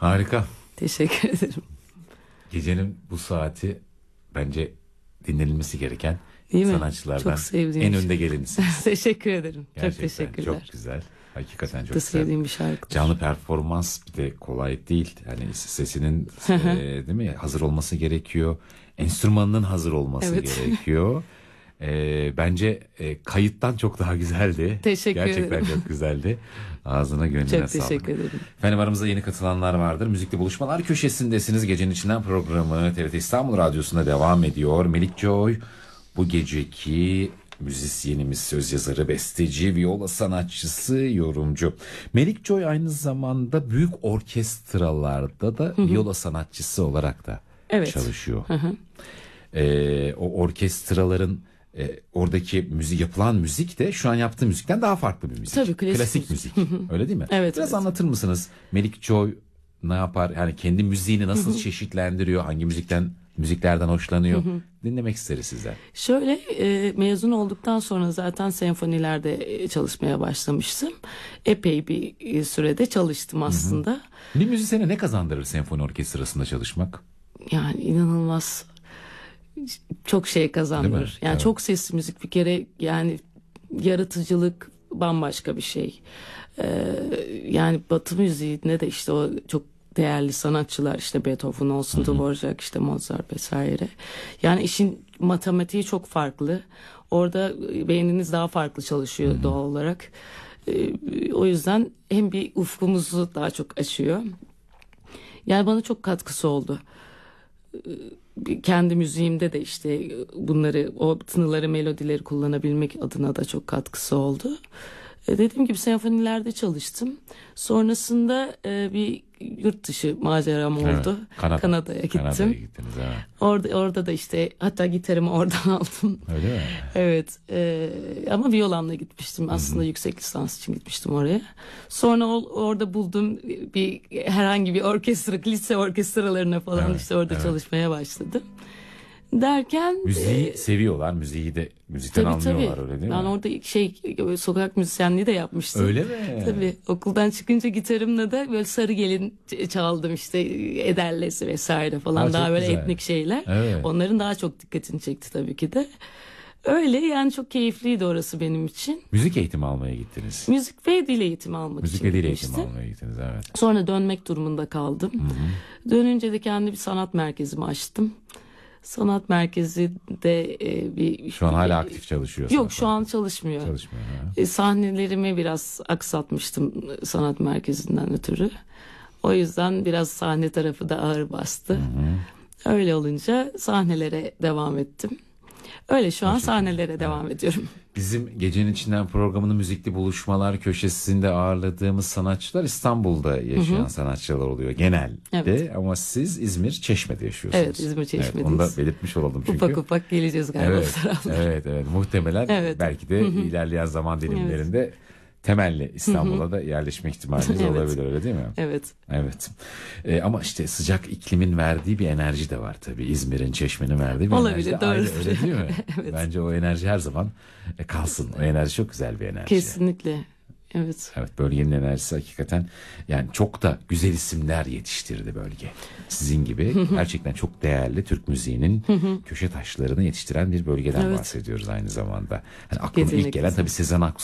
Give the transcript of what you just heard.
Harika. Teşekkür ederim. Gecenin bu saati bence dinlenilmesi gereken Değil mi? sanatçılardan Çok sevdiğim en önde gelenisiniz. Teşekkür ederim. Gerçekten çok teşekkürler. çok güzel. Hakikaten çok Çok da güzel. sevdiğim bir şarkı. Canlı performans bir de kolay değil. Yani sesinin değil mi, hazır olması gerekiyor. Enstrümanının hazır olması gerekiyor. Bence kayıttan çok daha güzeldi. Teşekkür Gerçekten ederim. çok güzeldi. Ağzına gönlüne Çok sağlık. teşekkür ederim. Efendim, aramızda yeni katılanlar vardır. Müzikli Buluşmalar köşesindesiniz. Gecenin içinden programı TRT İstanbul Radyosu'nda devam ediyor. Melik Joy bu geceki müzisyenimiz, söz yazarı, besteci, viola sanatçısı, yorumcu. Melik Joy aynı zamanda büyük orkestralarda da viola sanatçısı olarak da çalışıyor. O orkestraların oradaki yapılan müzik de şu an yaptığı müzikten daha farklı bir müzik. Tabii, klasik müzik. Öyle değil mi? Evet. Biraz anlatır mısınız? Melik Joy ne yapar? Yani kendi müziğini nasıl çeşitlendiriyor? Hangi müziklerden hoşlanıyor? Dinlemek isteriz sizden. Şöyle mezun olduktan sonra zaten senfonilerde çalışmaya başlamıştım. Epey bir sürede çalıştım aslında. Bir müzisyene ne kazandırır senfoni orkestrasında çalışmak? Yani inanılmaz çok şey kazandırır. Yani çok sesli müzik bir kere, yani yaratıcılık bambaşka bir şey. Yani Batı müziğinde de işte o çok değerli sanatçılar, işte Beethoven olsun, Dvorak, işte Mozart vesaire. Yani işin matematiği çok farklı. Orada beyniniz daha farklı çalışıyor doğal olarak. O yüzden hem bir ufkumuzu daha çok açıyor. Yani bana çok katkısı oldu. Kendi müziğimde de işte bunları, o tınıları, melodileri kullanabilmek adına da çok katkısı oldu. Dediğim gibi senfonilerde çalıştım. Sonrasında bir yurt dışı maceram oldu. Kanada'ya gittim. Kanada'ya gittiniz, evet. Orada da işte hatta gitarımı oradan aldım. Öyle mi? Evet. Ama viyolamla gitmiştim. Aslında yüksek lisans için gitmiştim oraya. Sonra orada buldum herhangi bir orkestra, lise orkestralarına falan işte orada çalışmaya başladım. Derken müziği seviyorlar, müzikten anlıyorlar, öyle değil mi? Ben orada sokak müzisyenliği de yapmıştım. Öyle mi? Tabii. Okuldan çıkınca gitarımla da böyle Sarı Gelin çaldım, işte Ederlesi vesaire falan, daha böyle güzel. etnik şeyler. Evet. Onların daha çok dikkatini çekti tabii ki de. Öyle yani, çok keyifliydi orası benim için. Müzik eğitimi almaya gittiniz. Müzik ve dil eğitimi almak için Müzik ve dil gitmiştim. eğitimi almaya gittiniz, evet. Sonra dönmek durumunda kaldım. Dönünce de kendi bir sanat merkezimi açtım. Sanat merkezi de şu an hala aktif çalışıyorsunuz. Yok, şu an çalışmıyor. Sahnelerimi biraz aksatmıştım sanat merkezinden ötürü. O yüzden biraz sahne tarafı da ağır bastı. Öyle olunca sahnelere devam ettim. Öyle şu an sahnelere devam ediyorum. Bizim Gecenin İçinden programının Müzikli Buluşmalar köşesinde ağırladığımız sanatçılar İstanbul'da yaşayan sanatçılar oluyor genelde. Evet. Ama siz İzmir, Çeşme'de yaşıyorsunuz. Evet, İzmir, Çeşme'deyiz. Evet, onu da belirtmiş olalım çünkü. Ufak ufak geleceğiz galiba bu taraflara. Evet. Muhtemelen belki de ilerleyen zaman dilimlerinde temelli İstanbul'a da yerleşme ihtimaliniz olabilir, öyle değil mi? Evet. Ama işte sıcak iklimin verdiği bir enerji de var tabii. İzmir'in, Çeşme'nin verdiği bir olabilir, enerji de ayrı, doğru. öyle değil mi? Bence o enerji her zaman kalsın. O enerji çok güzel bir enerji. Kesinlikle. Evet. Evet, bölgenin enerjisi hakikaten, yani çok da güzel isimler yetiştirdi bölge. Sizin gibi gerçekten çok değerli Türk müziğinin köşe taşlarını yetiştiren bir bölgeden bahsediyoruz aynı zamanda. Yani aklıma ilk gelen tabii Sezen Aksu.